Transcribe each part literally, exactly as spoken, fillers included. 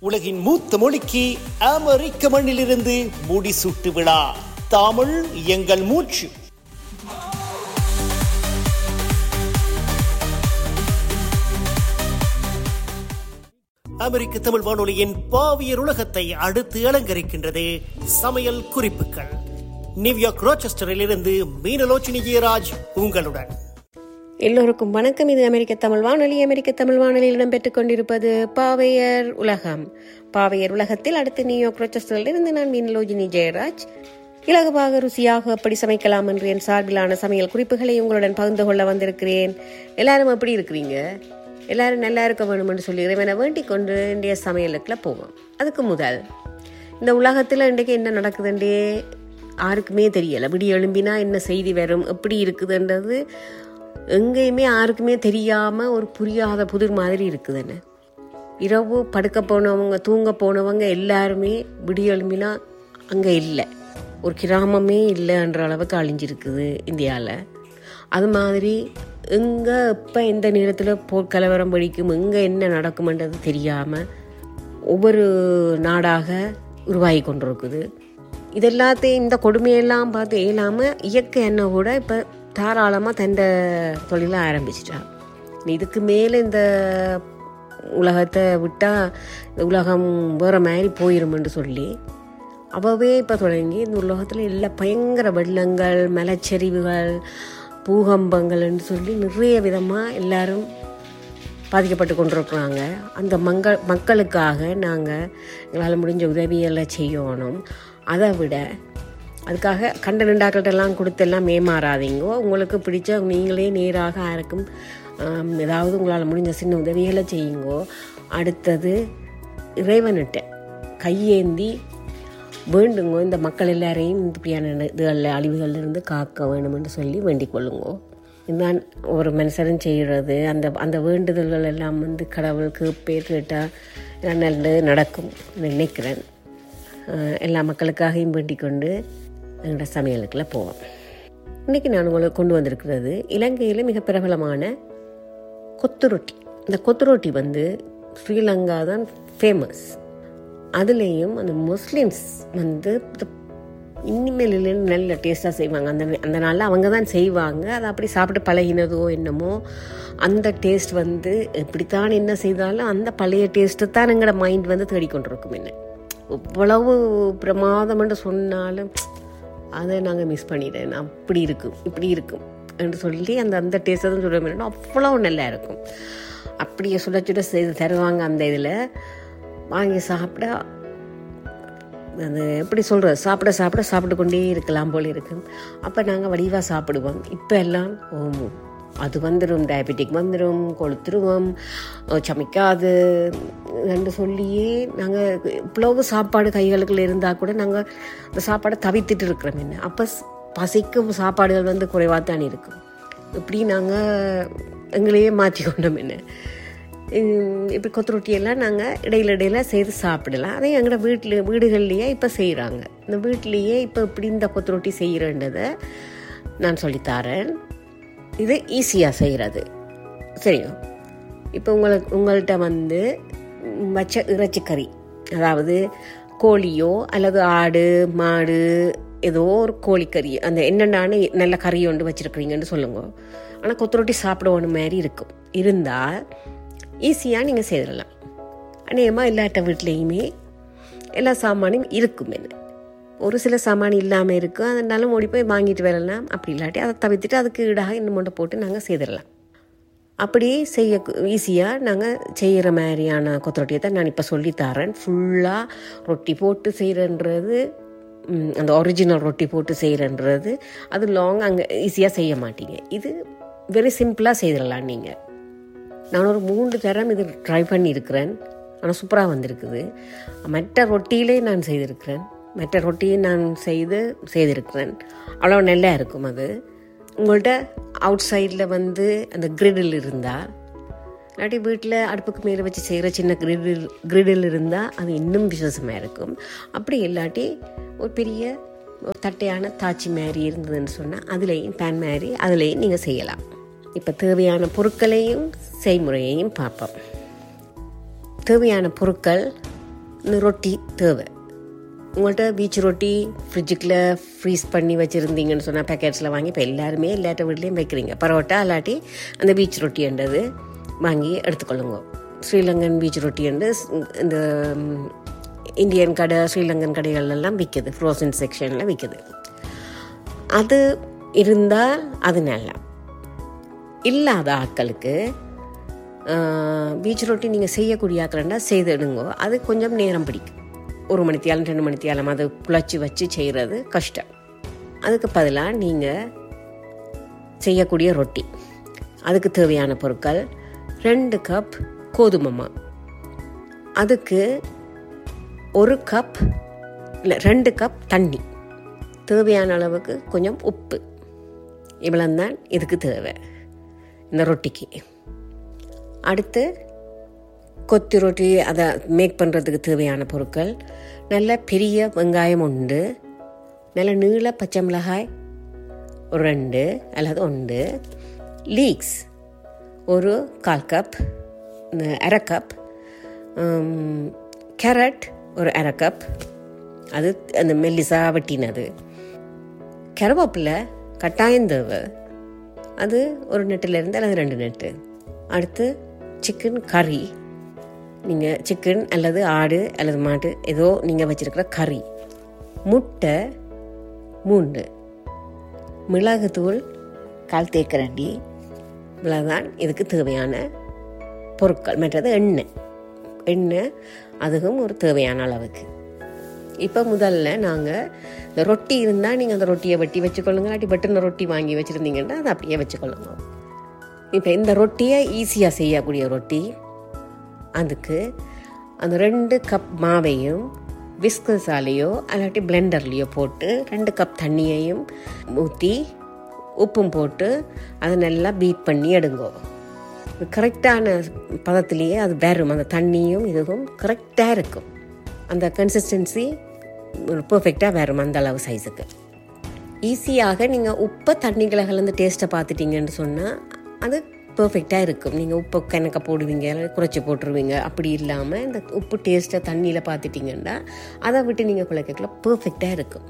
உலகின் மூத்த மொழிக்கு அமெரிக்க மண்ணிலிருந்து முடிசூட்டு விழா. தமிழ் எங்கள் மூச்சு. அமெரிக்க தமிழ் வானொலியின் பாவியர் உலகத்தை அடுத்து அலங்கரிக்கின்றது சமையல் குறிப்புகள். நியூயார்க் ரோச்செஸ்டரில் இருந்து மீனலோச்சினி ஜெயராஜ் உங்களுடன். எல்லோருக்கும் வணக்கம். இது அமெரிக்க தமிழ் வானொலி. அமெரிக்க தமிழ் வானொலியில் இடம்பெற்றுக் கொண்டிருப்பது பாவையர் உலகம். பாவையர் உலகத்தில் அடுத்து நியூயார்க் ரோச்செஸ்டரில் இருந்து நான் மீனலோச்சினி ஜெயராஜ். இலகுவாக ருசியாக எப்படி சமைக்கலாம் என்று என் சார்பிலான சமையல் குறிப்புகளை உங்களுடன் பகிர்ந்து கொள்ள வந்திருக்கிறேன். எல்லாரும் எப்படி இருக்கிறீங்க? எல்லாரும் நல்லா இருக்க வேணும் என்று சொல்லி இறைவனை வேண்டிக் கொண்டு இன்றைய சமையலுக்குள்ள போவோம். அதுக்கு முதல், இந்த உலகத்தில் இன்றைக்கு என்ன நடக்குதுன்றே யாருக்குமே தெரியலை. விடிய எழும்பினா என்ன செய்தி வரும், எப்படி இருக்குதுன்றது எங்கேயுமே யாருக்குமே தெரியாமல் ஒரு புரியாத புதிர் மாதிரி இருக்குதுன்னு. இரவு படுக்க போனவங்க, தூங்க போனவங்க எல்லாருமே விடிய எழும்பினா அங்கே இல்லை, ஒரு கிராமமே இல்லைன்ற அளவுக்கு அழிஞ்சிருக்குது இந்தியாவில். அது மாதிரி எங்கே இப்போ எந்த நேரத்தில் போர்க்கலவரம் படிக்கும், எங்கே என்ன நடக்கும்ன்றது தெரியாமல் ஒவ்வொரு நாடாக உருவாகி கொண்டிருக்குது. இதெல்லாத்தையும் இந்த கொடுமையெல்லாம் பார்த்து இயலாமல் இயற்கை என்ன கூட இப்போ தாராளமாக தந்த தொழிலை ஆரம்பிச்சிட்டா. இதுக்கு மேலே இந்த உலகத்தை விட்டால் இந்த உலகம் வேறு மாதிரி போயிடும்னு சொல்லி அவவே இப்போ தொடங்கி இந்த உலகத்தில் எல்லா பயங்கர வெள்ளங்கள், மலைச்சரிவுகள், பூகம்பங்கள்னு சொல்லி நிறைய விதமாக எல்லாரும் பாதிக்கப்பட்டு கொண்டிருக்கிறாங்க. அந்த மங்க மக்களுக்காக நாங்கள் எங்களால் முடிஞ்ச உதவியெல்லாம் செய்யணும். அதை விட அதுக்காக கண்ட நின்றாக்கள்கிட்டெல்லாம் கொடுத்தெல்லாம் மேமாறாதீங்கோ. உங்களுக்கு பிடிச்ச நீங்களே நேராக யாருக்கும் ஏதாவது உங்களால் முடிஞ்ச சின்ன உதவிகளை செய்யுங்கோ. அடுத்தது, இறைவன்கிட்ட கையேந்தி வேண்டுங்கோ, இந்த மக்கள் எல்லாரையும் இப்படியான இதுகளில் அழிவுகளிலிருந்து காக்க வேணும்னு சொல்லி வேண்டிக் கொள்ளுங்கோ. இதுதான் ஒரு மனுஷரும் செய்கிறது. அந்த அந்த வேண்டுதல்கள் எல்லாம் வந்து கடவுளுக்கு பேர் கேட்டால் நல்லது நடக்கும் நினைக்கிறேன். எல்லா மக்களுக்காகவும் வேண்டிக் கொண்டு எங்களோட சமையலுக்குள்ள போவோம். இன்றைக்கி நான் உங்களுக்கு கொண்டு வந்திருக்கிறது இலங்கையில் மிக பிரபலமான கொத்து ரொட்டி. இந்த கொத்து ரொட்டி வந்து ஸ்ரீலங்கா தான் ஃபேமஸ். அதுலேயும் அந்த முஸ்லீம்ஸ் வந்து இனிமேல் நல்ல டேஸ்ட்டாக செய்வாங்க. அந்த அந்த நாளில் அவங்க தான் செய்வாங்க. அதை அப்படி சாப்பிட்டு பழகினதோ என்னமோ அந்த டேஸ்ட் வந்து எப்படித்தான் என்ன செய்தாலும் அந்த பழைய டேஸ்ட்டு தான் எங்களோட மைண்ட் வந்து தேடிக்கொண்டிருக்கும். என்ன இவ்வளவு பிரமாதம் என்று சொன்னாலும் அதை நாங்கள் மிஸ் பண்ணிட்டேன். அப்படி இருக்கும் இப்படி இருக்கும் என்று சொல்லி அந்த அந்த டேஸ்ட்டை தான் சொல்ல முடியும். அவ்வளோ நல்லா இருக்கும். அப்படியே சுட சுட செய்து தருவாங்க. அந்த இதில் வாங்கி சாப்பிட அது எப்படி சொல்கிறது, சாப்பிட சாப்பிட சாப்பிட்டு கொண்டே இருக்கலாம் போல இருக்கும். அப்போ நாங்கள் வடிவாக சாப்பிடுவோம். இப்போ எல்லாம் ஓ அது வந்துடும், டயபெட்டிக் வந்துடும், கொளுத்துருவோம், சமைக்காது என்று சொல்லியே நாங்கள் இவ்வளவு சாப்பாடு கைகளுக்குள்ள இருந்தால் கூட நாங்கள் அந்த சாப்பாடை தவித்துட்டு இருக்கிறோம். என்ன அப்போ பசிக்கும் சாப்பாடுகள் வந்து குறைவாக தான் இருக்கும். இப்படி நாங்கள் எங்களையே மாற்றிக்கொண்டோம். என்ன இப்படி கொத்து ரொட்டியெல்லாம் நாங்கள் இடையில இடையில செய்து சாப்பிடலாம். அதே எங்களோட வீட்டில் வீடுகள்லேயே இப்போ செய்கிறாங்க. இந்த வீட்லேயே இப்போ இப்படி இந்த கொத்து ரொட்டி செய்கிறன்றதை நான் சொல்லித்தரேன். இது ஈஸியாக செய்கிறது. சரியா? இப்போ உங்களுக்கு உங்கள்கிட்ட வந்து வச்ச இறைச்சிக்கறி, அதாவது கோழியோ அல்லது ஆடு மாடு ஏதோ ஒரு கோழிக்கறி, அந்த என்னென்னு நல்ல கறி ஒன்று வச்சுருக்கிறீங்கன்னு சொல்லுங்க. ஆனால் கொத்து ரொட்டி சாப்பிடுவோன்னு மாதிரி இருக்கும். இருந்தால் ஈஸியாக நீங்கள் செய்திடலாம். அநேகமாக எல்லாட்ட வீட்லேயுமே எல்லா சாமானும் இருக்கும். என்ன ஒரு சில சாமான் இல்லாமல் இருக்கும். அதனாலும் ஓடி போய் வாங்கிட்டு வரலாம். அப்படி இல்லாட்டி அதை தவிர்த்துட்டு அதுக்கு ஈடாக இன்னும் மொண்டை போட்டு நாங்கள் செய்திடலாம். அப்படி செய்ய ஈஸியாக நாங்கள் செய்கிற மாதிரியான கொத்து ரொட்டியை தான் நான் இப்போ சொல்லித்தரேன். ஃபுல்லாக ரொட்டி போட்டு செய்கிறன்றது, அந்த ஒரிஜினல் ரொட்டி போட்டு செய்கிறன்றது அது லாங் அங்கே ஈஸியாக செய்ய மாட்டீங்க. இது வெரி சிம்பிளாக செய்திடலாம். நீங்கள் நான் ஒரு மூன்று தரம் இது ட்ரை பண்ணியிருக்கிறேன். ஆனால் சூப்பராக வந்திருக்குது. மற்ற ரொட்டியிலே நான் செய்திருக்கிறேன். மற்ற ரொட்டியை நான் செய்து செய்திருக்கிறேன். அவ்வளோ நல்லா இருக்கும். அது உங்கள்கிட்ட அவுட் சைடில் வந்து அந்த கிரிடில் இருந்தால், இல்லாட்டி வீட்டில் அடுப்புக்கு மேலே வச்சு செய்கிற சின்ன கிரிடில் கிரிடில் இருந்தால் அது இன்னும் விசேஷமாக இருக்கும். அப்படி இல்லாட்டி ஒரு பெரிய ஒரு தட்டையான தாச்சி மாதிரி இருந்ததுன்னு சொன்னால் அதுலேயும் பேன் மாதிரி அதுலேயும் நீங்கள் செய்யலாம். இப்போ தேவையான பொருட்களையும் செய்முறையையும் பார்ப்போம். தேவையான பொருட்கள் இந்த ரொட்டி தேவை. உங்கள்கிட்ட பீச் ரொட்டி ஃப்ரிட்ஜுக்குள்ளே ஃப்ரீஸ் பண்ணி வச்சுருந்தீங்கன்னு சொன்னால் பேக்கெட்ஸில் வாங்கி இப்போ எல்லாருமே எல்லாட்ட வீட்லேயும் வைக்கிறீங்க. பரோட்டா இல்லாட்டி அந்த பீச் ரொட்டின்றது வாங்கி எடுத்துக்கொள்ளுங்க. ஸ்ரீலங்கன் பீச் ரொட்டின்னு இந்த இந்தியன் கடை, ஸ்ரீலங்கன் கடைகள்லாம் விற்குது, ஃப்ரோசன் செக்ஷனில் விற்குது. அது இருந்தால் அது நல்லா. இல்லாத ஆட்களுக்கு பீச் ரொட்டி நீங்கள் செய்யக்கூடிய ஆக்கலண்டா செய்துடுங்க. அது கொஞ்சம் நேரம் பிடிக்கும். ஒரு மணித்தியாலம் ரெண்டு மணித்தியாலம் அதை புழைச்சி வச்சு செய்கிறது கஷ்டம். அதுக்கு பதிலாக நீங்கள் செய்யக்கூடிய ரொட்டி, அதுக்கு தேவையான பொருட்கள் ரெண்டு கப் கோதுமை, அதுக்கு ஒரு கப் இல்லை ரெண்டு கப் தண்ணி, தேவையான அளவுக்கு கொஞ்சம் உப்பு, இவ்வளோந்தான் இதுக்கு தேவை இந்த ரொட்டிக்கு. அடுத்து கொத்தி ரொட்டி அதை மேக் பண்ணுறதுக்கு தேவையான பொருட்கள் நல்ல பெரிய வெங்காயம் உண்டு, நல்ல நீள பச்சை மிளகாய் ஒரு ரெண்டு அல்லது ஒன்று, லீக்ஸ் ஒரு கால் கப், அரை கப், கேரட் ஒரு அரை கப், அது அந்த மெல்லிசா வெட்டினது, கருவேப்பிலை கட்டாயம் தேவை, அது ஒரு நெட்டிலேருந்து அல்லது ரெண்டு நெட்டு. அடுத்து சிக்கன் கறி, நீங்கள் சிக்கன் அல்லது ஆடு அல்லது மாடு ஏதோ நீங்கள் வச்சுருக்கிற கறி, முட்டை மூண்டு, மிளகுத்தூள் கால் தேக்கரண்டி, இவ்வளோதான் இதுக்கு தேவையான பொருட்கள். மற்றது எண்ணெய், எண்ணெய் அதுவும் ஒரு தேவையான அளவுக்கு. இப்போ முதல்ல நாங்கள் இந்த ரொட்டி இருந்தால் நீங்கள் அந்த ரொட்டியை வெட்டி வச்சுக்கொள்ளுங்க, இல்லாட்டி பட்டுன ரொட்டி வாங்கி வச்சுருந்தீங்கன்னா அதை அப்படியே வச்சுக்கொள்ளுங்க. இப்போ இந்த ரொட்டியை ஈஸியாக செய்யக்கூடிய ரொட்டி, அதுக்கு அந்த ரெண்டு கப் மாவையும் விஸ்கஸாலேயோ அல்லாட்டி பிளெண்டர்லேயோ போட்டு ரெண்டு கப் தண்ணியையும் ஊற்றி உப்பும் போட்டு அதை நல்லா பீட் பண்ணி எடுங்கோ. கரெக்டான பதத்திலேயே அது வரும், அந்த தண்ணியும் இதுவும் கரெக்டாக இருக்கும், அந்த கன்சிஸ்டன்சி பர்ஃபெக்டாக வரும் அந்த அளவு சைஸுக்கு. ஈஸியாக நீங்கள் உப்பை தண்ணிகளை கலந்து டேஸ்ட்டை பார்த்துட்டிங்கன்னு சொன்னால் அது பர்ஃபெக்டாக இருக்கும். நீங்கள் உப்பை கணக்க போடுவீங்க, குறைச்சி போட்டுருவீங்க. அப்படி இல்லாமல் இந்த உப்பு டேஸ்ட்டை தண்ணியில் பார்த்துட்டிங்கன்னா அதை விட்டு நீங்கள் குழைக்கல பர்ஃபெக்டாக இருக்கும்.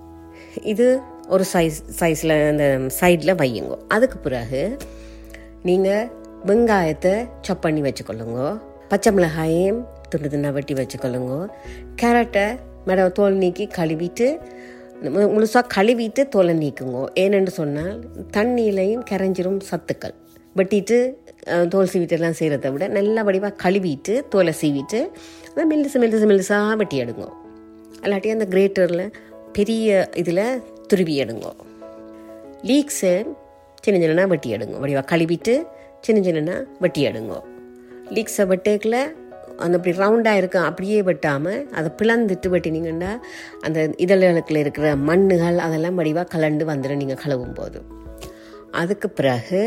இது ஒரு சைஸ் சைஸில் அந்த சைடில் வையுங்க. அதுக்கு பிறகு நீங்கள் வெங்காயத்தை சாப் பண்ணி வச்சுக்கொள்ளுங்க, பச்சை மிளகாயையும் துண்டு துண்டா வெட்டி வச்சுக்கொள்ளுங்க, கேரட்டை மேடம் தோல் நீக்கி கழுவிட்டு முழுசாக கழுவிட்டு தோலை நீக்குங்க. ஏனென்று சொன்னால் தண்ணியிலையும் கரைஞ்சிரும் சத்துக்கள். வெட்டிட்டு தோல் சீவிட்டெல்லாம் செய்கிறத விட நல்ல வடிவாக கழுவிட்டு தோலை சீவிட்டு அதை மெல்லிசு மெல்லிசு மெல்லிசாக வெட்டி எடுங்க. அல்லாட்டி அந்த கிரேட்டரில் பெரிய இதில் துருவி எடுங்க. லீக்ஸை சின்ன சின்னனா வெட்டி எடுங்க, வடிவாக கழுவிட்டு சின்ன சின்னனா வெட்டி எடுங்க. லீக்ஸை வெட்டேக்கில் அந்த அப்படி ரவுண்டாக இருக்கும் அப்படியே வெட்டாமல் அதை பிளந்துட்டு வெட்டினீங்கன்னா அந்த இதழ்களுக்குள்ள இருக்கிற மண்ணுகள் அதெல்லாம் வடிவாக கலண்டு வந்துடும் நீங்கள் கழுவும் போது. அதுக்கு பிறகு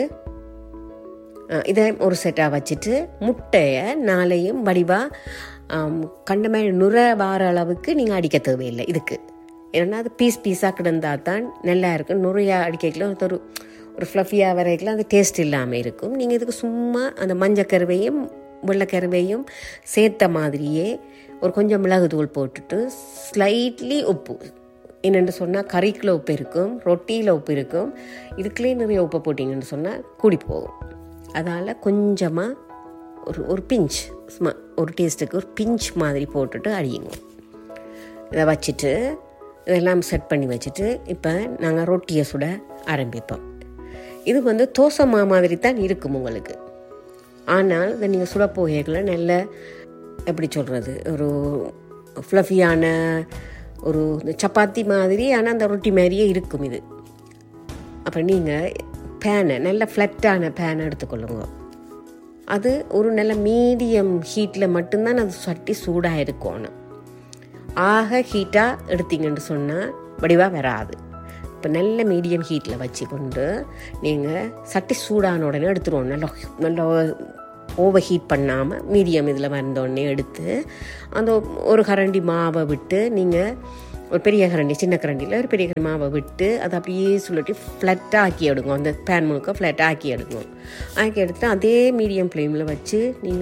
இதை ஒரு செட்டாக வச்சுட்டு முட்டையை நாளையும் வடிவாக கண்ட மாதிரி நுர வார அளவுக்கு நீங்கள் அடிக்க தேவையில்லை இதுக்கு. ஏன்னா அது பீஸ் பீஸாக கிடந்தால் தான் நல்லா இருக்கும். நுரையாக அடிக்கலாம் ஒரு ஒரு ஃப்ளஃபியாக வரைக்கலாம் அது டேஸ்ட் இல்லாமல் இருக்கும். நீங்கள் இதுக்கு சும்மா அந்த மஞ்சக்கருவையும் வெள்ளைக்கருவையும் சேர்த்த மாதிரியே ஒரு கொஞ்சம் மிளகு தூள் போட்டுட்டு ஸ்லைட்லி உப்பு, என்னென்னு சொன்னால் கறிக்குள்ள உப்பு இருக்கும், ரொட்டியில் உப்பு இருக்கும், இதுக்குள்ளே நிறைய உப்பு போட்டிங்கன்னு சொன்னால் கூடி போகும். அதனால் கொஞ்சமாக ஒரு ஒரு பிஞ்ச் சும்மா ஒரு டேஸ்ட்டுக்கு ஒரு பிஞ்ச் மாதிரி போட்டுட்டு அடியுங்க. இதை வச்சுட்டு இதெல்லாம் செட் பண்ணி வச்சுட்டு இப்போ நாங்கள் ரொட்டியை சுட ஆரம்பிப்போம். இது வந்து தோசை மா மாதிரி தான் இருக்கும் உங்களுக்கு. ஆனால் இதை நீங்கள் சுட போகல நல்ல எப்படி சொல்கிறது ஒரு ஃப்ளஃபியான ஒரு சப்பாத்தி மாதிரி, ஆனால் அந்த ரொட்டி மாதிரியே இருக்கும் இது. அப்புறம் நீங்கள் பேனை நல்ல ஃப்ளட்டான பேனை எடுத்துக்கொள்ளுங்க. அது ஒரு நல்ல மீடியம் ஹீட்டில் மட்டும்தான் அது சட்டி சூடாக இருக்கணும். ஆக ஹீட்டாக எடுத்தீங்கன்னு சொன்னால் வடிவாக வராது. இப்போ நல்ல மீடியம் ஹீட்டில் வச்சு கொண்டு நீங்கள் சட்டி சூடான உடனே எடுத்துருவோம். நல்லா நல்லா ஓவர் ஹீட் பண்ணாமல் மீடியம் இதில் வந்தோடனே எடுத்து அந்த ஒரு கரண்டி மாவை விட்டு நீங்கள் ஒரு பெரிய கரண்டி சின்ன கரண்டியில் ஒரு பெரிய கரண்டி மாவை விட்டு அதை அப்படியே சுழட்டி ஃப்ளட்டாக ஆக்கி எடுங்க. அந்த பேன் முழுக்க ஃப்ளட்டாக ஆக்கி எடுங்க. ஆக்கி எடுத்து அதே மீடியம் ஃப்ளேமில் வச்சு நீங்கள்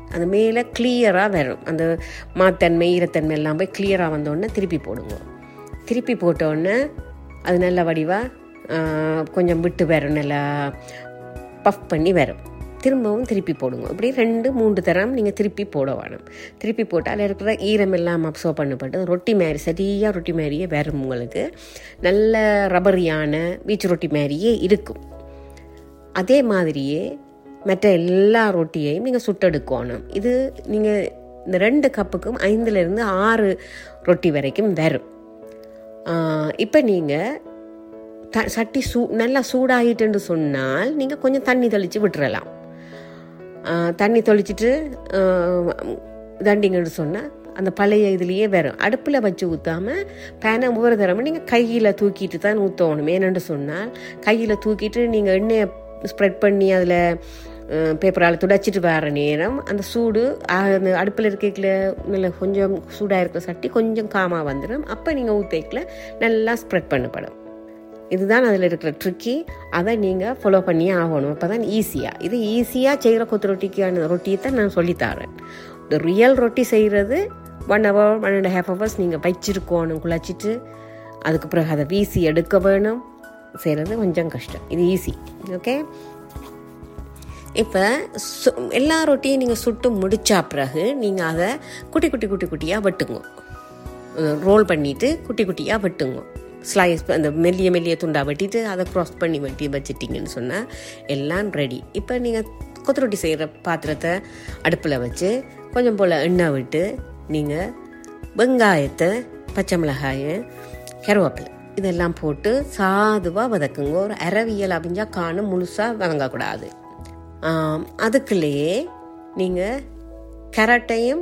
அந்த மேலே கிளியராக வரும். அந்த மாத்தன்மை ஈரத்தன்மை எல்லாம் போய் கிளியராக வந்தோடனே திருப்பி போடுங்க. திருப்பி போட்டோடனே அது நல்ல வடிவாக கொஞ்சம் விட்டு வரும், நல்லா பஃப் பண்ணி வரும். திரும்பவும் திருப்பி போடுங்க. இப்படி ரெண்டு மூன்று தரம் நீங்கள் திருப்பி போட வேணும். திருப்பி போட்டால் இருக்கிற ஈரம் எல்லாம் அப்சர்வ் பண்ணப்பட்டு ரொட்டி மாதிரி சரியாக ரொட்டி மாதிரியே வரும். உங்களுக்கு நல்ல ரப்பரியான வீச்சு ரொட்டி மாதிரியே இருக்கும். அதே மாதிரியே மற்ற எல்லா ரொட்டியையும் நீங்கள் சுட்டெடுக்கணும். இது நீங்கள் இந்த ரெண்டு கப்புக்கும் ஐந்துலேருந்து ஆறு ரொட்டி வரைக்கும் வரும். இப்போ நீங்கள் த சட்டி சூ நல்லா சூடாகிட்டுன்னு சொன்னால் நீங்கள் கொஞ்சம் தண்ணி தெளித்து விட்டுறலாம். தண்ணி தெளிச்சிட்டு தண்டிங்கன்னு சொன்னால் அந்த பழைய இதுலேயே வரும். அடுப்பில் வச்சு ஊற்றாமல் பேனை ஒவ்வொரு தரமும் நீங்கள் கையில் தூக்கிட்டு தான் ஊற்றணும். ஏன்னு சொன்னால் கையில் தூக்கிட்டு நீங்கள் எண்ணெயை ஸ்ப்ரெட் பண்ணி அதில் பேப்பரால் துடைச்சிட்டு வர நேரம் அந்த சூடு அந்த அடுப்பில் இருக்கல நல்ல கொஞ்சம் சூடாக இருக்கிற சட்டி கொஞ்சம் காமாக வந்துடும். அப்போ நீங்கள் ஊற்றிக்கல நல்லா ஸ்ப்ரெட் பண்ணப்படும். இதுதான் அதில் இருக்கிற ட்ரிக்கி. அதை நீங்கள் ஃபாலோ பண்ணியே ஆகணும். அப்போ தான் ஈஸியாக இது ஈஸியாக செய்கிற கொத்து ரொட்டிக்கான ரொட்டியை தான் நான் சொல்லித்தரேன். இந்த ரியல் ரொட்டி செய்கிறது one hour one and half hours நீங்கள் வச்சிருக்கணும் குழச்சிட்டு. அதுக்கு பிறகு அதை வீசி எடுக்க வேணும். செய்கிறது கொஞ்சம் கஷ்டம். இது ஈஸி. ஓகே, இப்போ சு எல்லா ரொட்டியும் நீங்கள் சுட்டு முடித்தா பிறகு நீங்கள் அதை குட்டி குட்டி குட்டி குட்டியாக வெட்டுங்க. ரோல் பண்ணிவிட்டு குட்டி குட்டியாக வெட்டுங்க. ஸ்லைஸ் அந்த மெல்லிய மெல்லிய துண்டா வெட்டிட்டு அதை க்ராஸ் பண்ணி வெட்டி வச்சிட்டிங்கன்னு சொன்னால் எல்லாம் ரெடி. இப்போ நீங்கள் கொத்து ரொட்டி செய்கிற பாத்திரத்தை அடுப்பில் வச்சு கொஞ்சம் போல் எண்ணெய் விட்டு நீங்கள் வெங்காயத்தை, பச்சை மிளகாய், கருவேப்பிலை இதெல்லாம் போட்டு சாதுவாக வதக்குங்க. ஒரு அரைவியல் அப்படிஞ்சா காணும் முழுசாக வதங்கக்கூடாது. அதுக்குள்ளேயே நீங்கள் கேரட்டையும்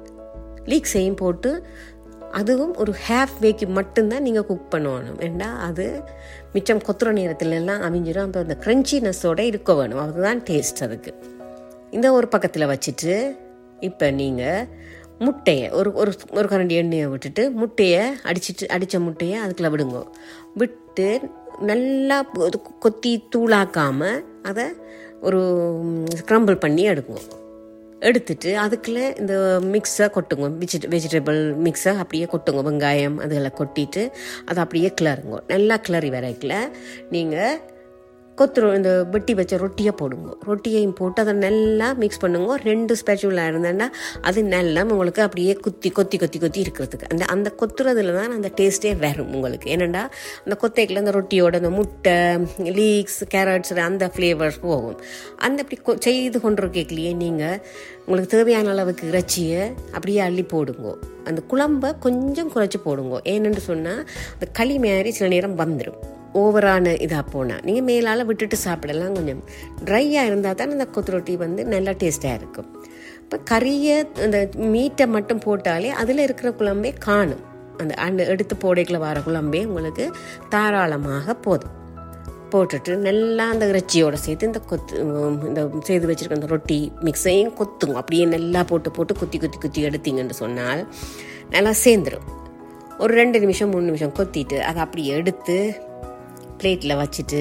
லீக்ஸையும் போட்டு அதுவும் ஒரு ஹாஃப் வேக்கு மட்டும்தான் நீங்கள் குக் பண்ணணும். ஏன்னா அது மிச்சம் கொத்துற நேரத்துல எல்லாம் அவிஞ்சிடும். அப்போ அந்த க்ரன்ச்சினஸோடு இருக்க வேணும். அதுதான் டேஸ்ட் அதுக்கு. இந்த ஒரு பக்கத்தில் வச்சுட்டு இப்போ நீங்கள் முட்டையை ஒரு ஒரு ஒரு கரண்டி எண்ணெயை விட்டுட்டு முட்டையை அடிச்சிட்டு அடித்த முட்டையை அதுக்குள்ளே விடுங்க. விட்டு நல்லா கொத்தி தூளாக்காமல் அதை ஒரு ஸ்க்ரம்பிள் பண்ணி எடுக்குங்க. எடுத்துட்டு அதுக்குள்ளே இந்த மிக்ஸை கொட்டுங்க. வெஜிட வெஜிடபிள் மிக்ஸை அப்படியே கொட்டுங்க. வெங்காயம் அதுகளை கொட்டிட்டு அதை அப்படியே கிளறுங்க. நல்லா கிளறி வரைக்கல நீங்கள் கொத்து இந்த வெட்டி வச்ச ரொட்டியை போடுங்க. ரொட்டியையும் போட்டு அதை நல்லா மிக்ஸ் பண்ணுங்க. ரெண்டு ஸ்பேச்சுலா இருந்தேன்னா அது நல்லா உங்களுக்கு அப்படியே குத்தி கொத்தி கொத்தி கொத்தி இருக்கிறதுக்கு அந்த அந்த கொத்துறதுல தான் அந்த டேஸ்ட்டே வரும் உங்களுக்கு. ஏன்னாண்டா அந்த கொத்தைக்குள்ள அந்த ரொட்டியோட அந்த முட்டை, லீக்ஸ், கேரட்ஸ் அந்த ஃப்ளேவர்ஸ் போகும். அந்த அப்படி செய்து கொண்டிருக்கலையே நீங்கள் உங்களுக்கு தேவையான அளவுக்கு இறைச்சியை அப்படியே அள்ளி போடுங்க. அந்த குழம்பை கொஞ்சம் குறைச்சி போடுங்க. ஏன்னு சொன்னால் அந்த களி மாதிரி சில நேரம் வந்துடும். ஓவரான இதாக போனால் நீங்கள் மேலால் விட்டுட்டு சாப்பிடலாம். கொஞ்சம் ட்ரையாக இருந்தால் தான் அந்த கொத்து ரொட்டி வந்து நல்லா டேஸ்ட்டாக இருக்கும். இப்போ கறியை அந்த மீட்டை மட்டும் போட்டாலே அதில் இருக்கிற குழம்பே காணும். அந்த அந்த எடுத்து போடைக்குள்ள வர குழம்பே உங்களுக்கு தாராளமாக போதும். போட்டுட்டு நல்லா அந்த இறைச்சியோடு சேர்த்து இந்த கொத்து இந்த செய்து வச்சுருக்க அந்த ரொட்டி மிக்ஸையும் கொத்துங்க. அப்படியே நல்லா போட்டு போட்டு குத்தி குத்தி குத்தி எடுத்தீங்கன்னு சொன்னால் நல்லா சேர்ந்துடும். ஒரு ரெண்டு நிமிஷம் மூணு நிமிஷம் கொத்திட்டு அதை அப்படியே எடுத்து பிளேட்டில் வச்சுட்டு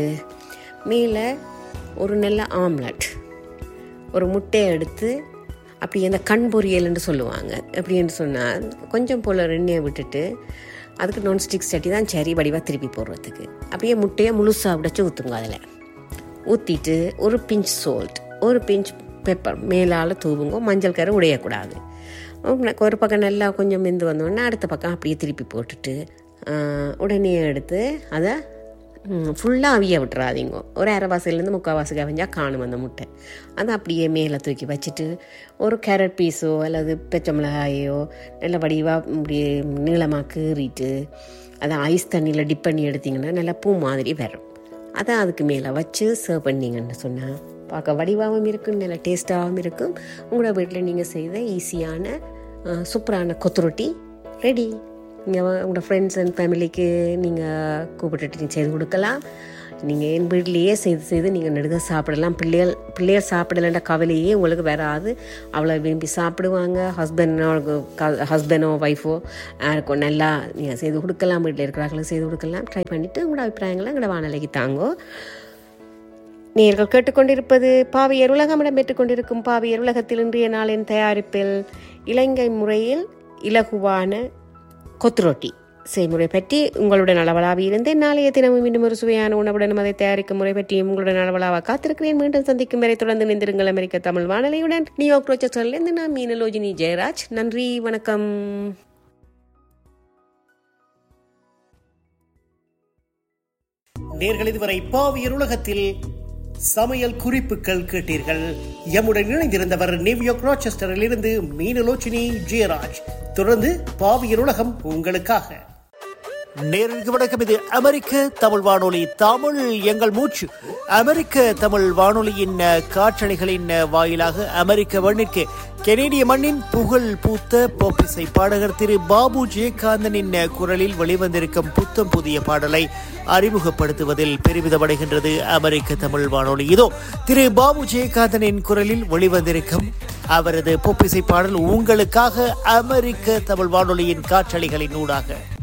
மேலே ஒரு நல்ல ஆம்லெட், ஒரு முட்டையை எடுத்து அப்படி அந்த கண் பொரியல்னு சொல்லுவாங்க. எப்படின்னு சொன்னால் கொஞ்சம் போல் எண்ணெயை விட்டுட்டு அதுக்கு நான்ஸ்டிக் சட்டி தான் சரி வடிவாக திருப்பி போடுறதுக்கு அப்படியே முட்டையை முழுசாக உடைச்சி ஊற்றுங்க. அதில் ஊற்றிட்டு ஒரு பிஞ்ச் சால்ட், ஒரு பிஞ்ச் பெப்பர் மேலால் தூவுங்க. மஞ்சள் கரை உடையக்கூடாது. ஒரு பக்கம் நல்லா கொஞ்சம் வெந்து வந்தோடனே அடுத்த பக்கம் அப்படியே திருப்பி போட்டுட்டு உடனே எடுத்து அதை ஃபுல்லாக அவிய விட்டுறாதீங்க. ஒரு அரைவாசிலேருந்து முக்கால்வாசிக்கு அவிஞ்சால் காணும் அந்த முட்டை. அதை அப்படியே மேலே தூக்கி வச்சுட்டு ஒரு கேரட் பீஸோ அல்லது பச்சை மிளகாயோ நல்ல வடிவாக அப்படியே நீளமாக கீறிட்டு அதை ஐஸ் தண்ணியில் டிப் பண்ணி எடுத்திங்கன்னா நல்லா பூ மாதிரி வரும். அதை அதுக்கு மேலே வச்சு சர்வ் பண்ணிங்கன்னு சொன்னால் பார்க்க வடிவாகவும் இருக்கும், நல்லா டேஸ்ட்டாகவும் இருக்கும். உங்களோட வீட்டில் நீங்கள் செய்த ஈஸியான சூப்பரான கொத்து ரொட்டி ரெடி. நீங்கள் உங்களோட ஃப்ரெண்ட்ஸ் அண்ட் ஃபேமிலிக்கு நீங்கள் கூப்பிட்டுட்டு நீங்கள் செய்து கொடுக்கலாம். நீங்கள் என் வீட்லேயே செய்து செய்து நீங்கள் நெடுக சாப்பிடலாம். பிள்ளைகள் பிள்ளைகள் சாப்பிடலன்ற கவலையே உங்களுக்கு வராது. அவ்வளோ விரும்பி சாப்பிடுவாங்க. ஹஸ்பண்டோ ஹஸ்பண்டோ ஒய்ஃபோ யாருக்கும் நல்லா நீங்கள் செய்து கொடுக்கலாம். வீட்டில் இருக்கிறாங்களும் செய்து கொடுக்கலாம். ட்ரை பண்ணிவிட்டு உங்களோட அபிப்பிராயங்களை எங்களோட வானொலிக்கு தாங்கோ. நேர்கள் கேட்டுக்கொண்டிருப்பது பாவியர் உலகம். இடம்பெற்றுக் கொண்டிருக்கும் பாவியர் உலகத்தில் இன்றைய நாளின் தயாரிப்பில் இலங்கை முறையில் இலகுவான கொத்துரொட்டி செய்முறை பற்றி உங்களுடன் அளவலாவி இருந்தேன். நாளைய தினமும் இன்னும் ஒரு சுவையான உணவுடன் அதை தயாரிக்கும் முறை பற்றியும் உங்களுடன் அளவலாக காத்திருக்கிறேன். மீண்டும் சந்திக்கும் வரை தொடர்ந்து நினைந்திருங்கள் அமெரிக்க தமிழ் வானொலியுடன். நியூயார்க் ரோச்செஸ்டரிலிருந்து நான் மீனலோஜினி ஜெயராஜ். நன்றி, வணக்கம். நேர்கள் இதுவரை பாவியர் உலகத்தில் சமையல் குறிப்புகள் கேட்டீர்கள். எம்முடன் இணைந்திருந்தவர் நியூயார்க் ரோச்செஸ்டரில் இருந்து மீனலோச்சினி ஜெயராஜ். தொடர்ந்து பாவியர் உலகம் உங்களுக்காக. நேருக்கு வணக்கம். இது அமெரிக்க தமிழ் வானொலி, தமிழ் எங்கள் மூச்சு. அமெரிக்க தமிழ் வானொலியின் காற்றலைகளின் வாயிலாக அமெரிக்க மண்ணிற்கு கெனேடிய மண்ணின் புகழ் பூத்த போப்பிசை பாடகர் திரு பாபு ஜெயகாந்தனின் குரலில் வெளிவந்திருக்கும் புத்தம் புதிய பாடலை அறிமுகப்படுத்துவதில் பெருமிதமடைகின்றது அமெரிக்க தமிழ் வானொலி. இதோ திரு பாபு ஜெயகாந்தனின் குரலில் வெளிவந்திருக்கும் அவரது போப்பிசை பாடல் உங்களுக்காக அமெரிக்க தமிழ் வானொலியின் காற்றலைகளின் ஊடாக.